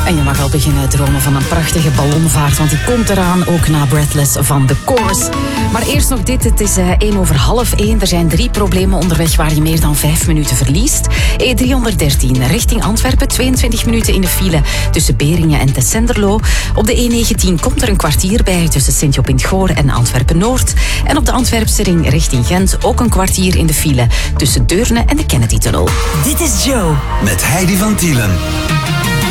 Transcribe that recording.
En je mag al beginnen dromen van een prachtige ballonvaart, want die komt eraan, ook na Breathless van The Course. Maar eerst nog dit, het is 1:01. Er zijn 3 problemen onderweg waar je meer dan 5 minuten verliest. E313 richting Antwerpen, 22 minuten in de file tussen Beringen en Tessenderlo. Op de E19 komt er een kwartier bij tussen Sint-Job in het Goor en Antwerpen-Noord. En op de Antwerpse ring richting Gent ook een kwartier in de file tussen Deurne en de Kennedy-tunnel. Dit is Joe. Met Heidi van Tielen.